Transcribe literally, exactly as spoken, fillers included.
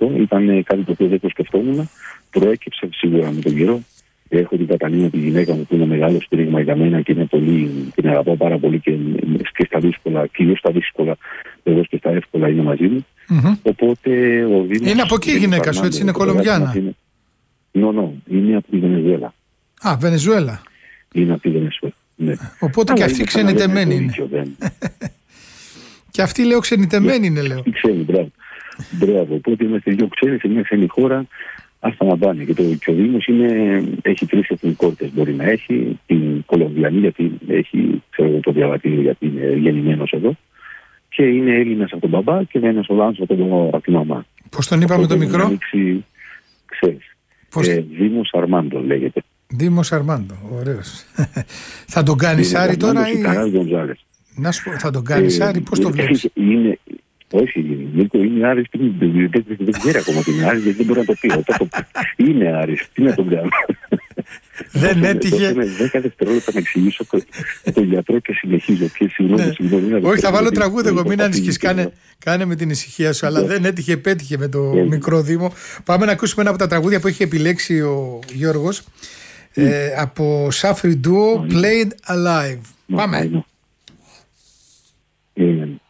αυτό. Ήταν κάτι το οποίο δεν το σκεφτόμουν. Προέκυψε σίγουρα με τον καιρό. Έχω την Καταρίνα, τη γυναίκα μου, που είναι μεγάλο στήριγμα για μένα και είναι πολύ, την αγαπάω πάρα πολύ και, και στα δύσκολα, κυρίως στα δύσκολα, εγώ και στα εύκολα είναι μαζί μου. Mm-hmm. Οπότε ο Δήμος. Είναι από εκεί η γυναίκα σου, έτσι, είναι Κολομβιάνα. Ναι, ναι, είναι από τη Βενεζουέλα. Α, Βενεζουέλα. Είναι από τη Βενεζουέλα. Ναι. Οπότε αλλά και αυτή ξενιτεμένη είναι. Και αυτή λέω ξενιτεμένη είναι, λέω. Ξέρει, μπράβο. Μπράβο. Οπότε είμαστε δύο ξένοι σε μια ξένη χώρα. Αυτά να πάνε. Και, το, και ο Δήμος έχει τρεις εθνικότητες. Μπορεί να έχει την Κολομβιανή, γιατί έχει, ξέρω το διαβατήριο, γιατί είναι γεννημένος εδώ. Και είναι Έλληνας από τον μπαμπά και Βενεζολάνος από, από τη μαμά. Πώς τον είπαμε το μικρό? Ανοίξει, ξέρεις. Πώς... Ε, Δήμος Αρμάντο λέγεται. Δήμος Αρμάντο, ωραίος. Θα τον κάνεις Άρη τώρα ή... Να σου πω, θα τον κάνεις Άρη, πώς το βλέπεις? Είναι... Όχι, Νίκο, είναι Άρης, δεν ξέρει ακόμα τι είναι Άρης, γιατί δεν μπορεί να το πει. Είναι Άρης, τι να τον κάνω. Δεν έτυχε. δέκα δευτερόλεπτα να εξηγήσω τον γιατρό και συνεχίζω. Όχι, θα βάλω τραγούδι εγώ, μην ανησυχείς, κάνε με την ησυχία σου, αλλά δεν έτυχε, πέτυχε με το μικρό Δήμο. Πάμε να ακούσουμε ένα από τα τραγούδια που έχει επιλέξει ο Γιώργος από Safri Duo, Played Alive. Πάμε.